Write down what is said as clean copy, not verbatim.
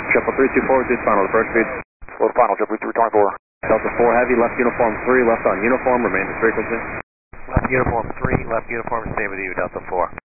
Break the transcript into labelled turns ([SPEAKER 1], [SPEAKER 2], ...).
[SPEAKER 1] Triple 324 with final, approach speed.
[SPEAKER 2] Slow final, Triple 324.
[SPEAKER 1] Delta 4 heavy, left uniform 3, left on uniform, remain to frequency.
[SPEAKER 2] Left uniform 3, left uniform, stay with you, Delta 4.